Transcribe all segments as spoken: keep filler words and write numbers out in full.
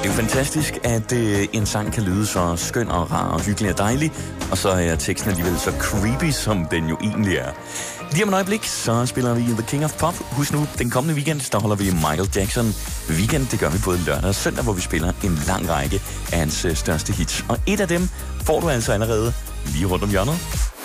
Det er jo fantastisk, at øh, en sang kan lyde så skøn og rar og hyggelig og dejlig, og så er teksten alligevel så creepy, som den jo egentlig er. Lige om et øjeblik, så spiller vi The King of Pop. Husk nu, den kommende weekend, der holder vi Michael Jackson weekend. Det gør vi både lørdag og søndag, hvor vi spiller en lang række af hans øh, største hits. Og et af dem får du altså allerede lige rundt om hjørnet.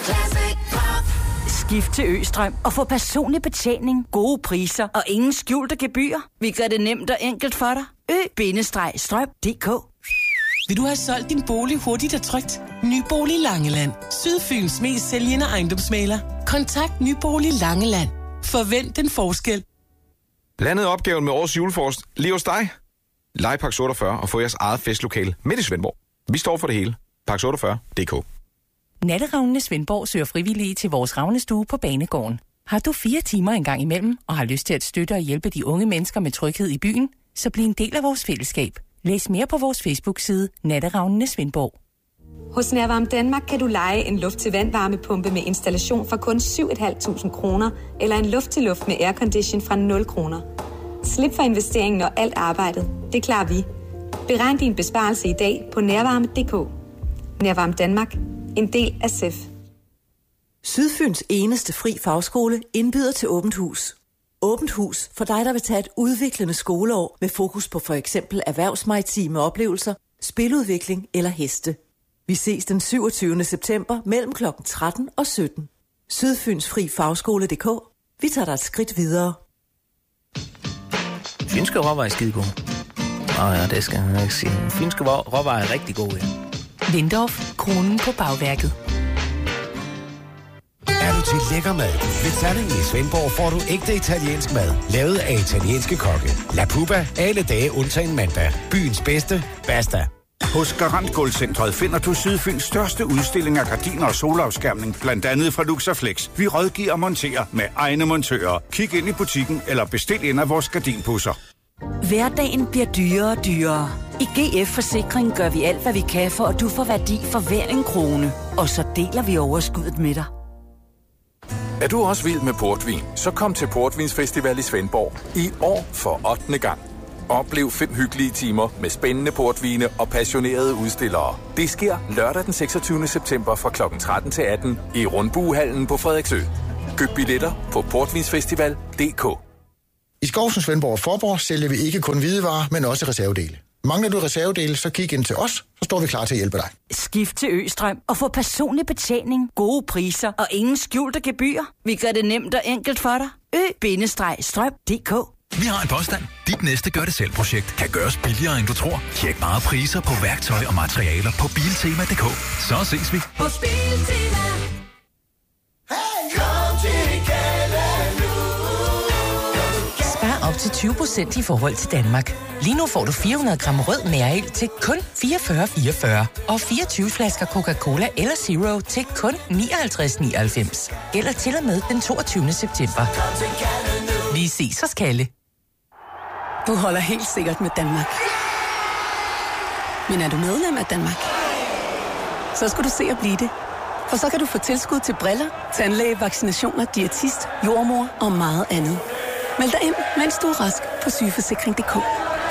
Skift til Østrøm og få personlig betjening, gode priser og ingen skjulte gebyrer. Vi gør det nemt og enkelt for dig. Ø-strøm punktum d k. Vil du have solgt din bolig hurtigt og trygt? Nybolig Langeland. Sydfyns mest sælgende ejendomsmægler. Kontakt Nybolig Langeland. Forvent den forskel. Landet opgaven med årets julefrokost lige hos dig. Lej Park otteogfyrre og få jeres eget festlokale midt i Svendborg. Vi står for det hele. Park otteogfyrre punktum d k. Natteravnene Svendborg søger frivillige til vores ravnestue på Banegården. Har du fire timer en gang imellem og har lyst til at støtte og hjælpe de unge mennesker med tryghed i byen, så bliv en del af vores fællesskab. Læs mere på vores Facebook-side Natteravnene Svendborg. Hos Nærvarme Danmark kan du leje en luft-til-vand-varmepumpe med installation for kun syv tusind fem hundrede kroner eller en luft-til-luft med aircondition fra nul kroner. Slip for investeringen og alt arbejdet. Det klarer vi. Beregn din besparelse i dag på nærvarme punktum d k. Nærvarme Danmark. En del af S E F. Sydfyns eneste fri fagskole indbyder til åbent hus. Åbent hus for dig, der vil tage et udviklende skoleår med fokus på for eksempel erhvervsmaritime oplevelser, spiludvikling eller heste. Vi ses den syvogtyvende september mellem klokken tretten og sytten. Sydfyns fri fagskole punktum d k. Vi tager dig et skridt videre. Fynske råvarer er skide gode. Åh oh ja, det skal jeg ikke sige. Fynske råvarer er rigtig gode, ja. Lindorf, kronen på bagværket. Er du til lækker mad? Ved Salling i Svendborg får du ægte italiensk mad, lavet af italienske kokke. La Puba, alle dage undtagen mandag. Byens bedste, basta. Hos Garant Gulvcentret finder du Sydfyns største udstilling af gardiner og solafskærmning, blandt andet fra Luxaflex. Vi rådgiver og monterer med egne montører. Kig ind i butikken eller bestil ind af vores gardinpusser. Hverdagen bliver dyrere og dyrere. I G F Forsikring gør vi alt, hvad vi kan, for at du får værdi for hver en krone. Og så deler vi overskuddet med dig. Er du også vild med portvin, så kom til Portvinsfestival i Svendborg i år for ottende gang. Oplev fem hyggelige timer med spændende portvine og passionerede udstillere. Det sker lørdag den seksogtyvende september fra klokken tretten til atten i Rundbuehallen på Frederiksø. Køb billetter på portvinsfestival punktum d k. I Skovsen, Svendborg og Forborg sælger vi ikke kun hvidevarer, men også reservedele. Mangler du reservedele, så kig ind til os, så står vi klar til at hjælpe dig. Skift til Østrøm og få personlig betjening, gode priser og ingen skjulte gebyrer. Vi gør det nemt og enkelt for dig. Ø-strøm punktum d k. Vi har en påstand. Dit næste gør-det-selv-projekt kan gøres billigere, end du tror. Tjek bare priser på værktøj og materialer på biltema punktum d k. Så ses vi. Hos Biltema. Hey, kom til Spar op til tyve procent i forhold til Danmark. Lige nu får du fire hundrede gram rød mærel til kun fireogfyrre fireogfyrre og fireogtyve flasker Coca-Cola eller Zero til kun nioghalvtreds nioghalvfems. Gælder til og med den toogtyvende september. Vi ses hos Kalle. Du holder helt sikkert med Danmark. Men er du medlem af Danmark? Så skal du se at blive det. For så kan du få tilskud til briller, tandlæge, vaccinationer, diætist, jordmor og meget andet. Meld dig ind, mens du er rask på sygeforsikring punktum d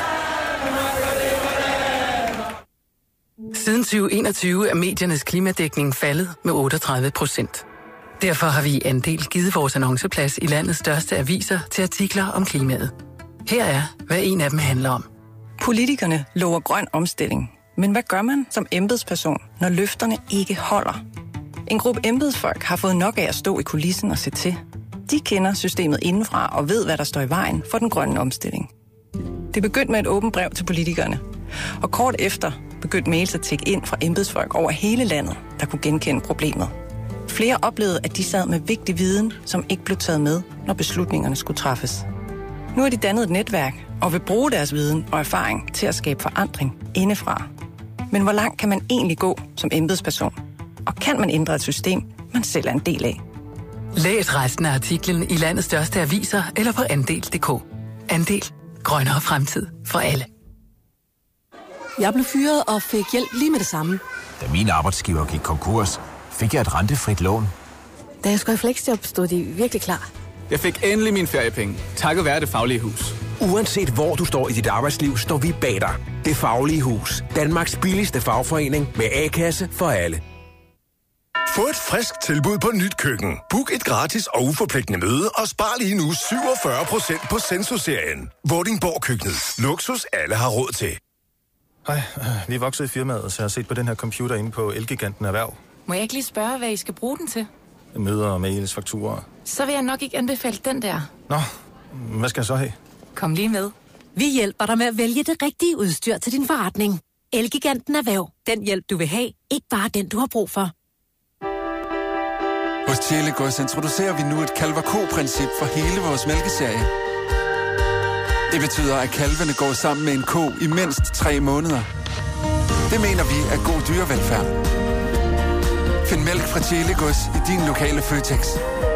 k. Siden tyve enogtyve er mediernes klimadækning faldet med otteogtredive procent. Derfor har vi i Andel givet vores annonceplads i landets største aviser til artikler om klimaet. Her er, hvad en af dem handler om. Politikerne lover grøn omstilling. Men hvad gør man som embedsperson, når løfterne ikke holder? En gruppe embedsfolk har fået nok af at stå i kulissen og se til. De kender systemet indenfra og ved, hvad der står i vejen for den grønne omstilling. Det begyndte med et åbent brev til politikerne. Og kort efter begyndte mails at tikke ind fra embedsfolk over hele landet, der kunne genkende problemet. Flere oplevede, at de sad med vigtig viden, som ikke blev taget med, når beslutningerne skulle træffes. Nu har de dannet et netværk og vil bruge deres viden og erfaring til at skabe forandring indefra. Men hvor langt kan man egentlig gå som embedsperson? Og kan man ændre et system, man selv er en del af? Læs resten af artiklen i landets største aviser eller på andel punktum d k. Andel. Grønnere fremtid for alle. Jeg blev fyret og fik hjælp lige med det samme. Da min arbejdsgiver gik konkurs, fik jeg et rentefrit lån. Da jeg skulle i fleksjob, stod de virkelig klar. Jeg fik endelig mine feriepenge, takket være Det Faglige Hus. Uanset hvor du står i dit arbejdsliv, står vi bag dig. Det Faglige Hus. Danmarks billigste fagforening med A-kasse for alle. Få et frisk tilbud på nyt køkken. Book et gratis og uforpligtende møde og spar lige nu syvogfyrre procent på Senso-serien. Vordingborg Køkkenet. Luksus alle har råd til. Hej, vi er vokset i firmaet, så jeg har set på den her computer inde på Elgiganten Erhverv. Må jeg ikke lige spørge, hvad I skal bruge den til? Møder, mails, fakturer. Så vil jeg nok ikke anbefale den der. Nå, hvad skal jeg så have? Kom lige med. Vi hjælper dig med at vælge det rigtige udstyr til din forretning. Elgiganten Erhverv. Den hjælp, du vil have. Ikke bare den, du har brug for. Hos Tjelegårds introducerer vi nu et kalv-ko-princip for hele vores mælkeserie. Det betyder, at kalvene går sammen med en ko i mindst tre måneder. Det mener vi er god dyrevelfærd. Find mælk fra Tjelegårds i din lokale Føtex.